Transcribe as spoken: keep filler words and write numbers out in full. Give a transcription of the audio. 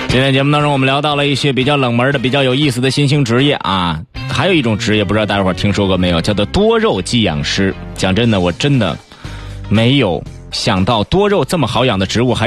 今天节目当中我们聊到了一些比较冷门的比较有意思的新兴职业啊，还有一种职业不知道大家伙听说过没有，叫做多肉寄养师。讲真的，我真的没有想到多肉这么好养的植物还